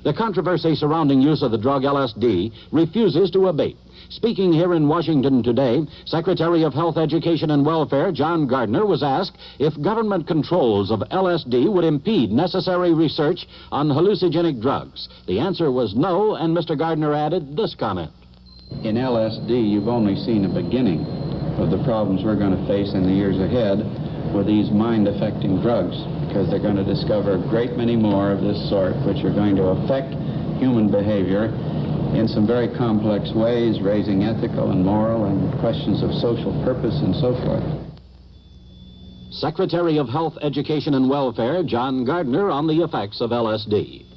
The controversy surrounding use of the drug LSD refuses to abate. Speaking here in Washington today, Secretary of Health, Education, and Welfare John Gardner was asked if government controls of LSD would impede necessary research on hallucinogenic drugs. The answer was no, and Mr. Gardner added this comment. In LSD, you've only seen the beginning of the problems we're going to face in the years ahead with these mind-affecting drugs, because they're going to discover a great many more of this sort, which are going to affect human behavior in some very complex ways, raising ethical and moral and questions of social purpose and so forth. Secretary of Health, Education, and Welfare John Gardner on the effects of LSD.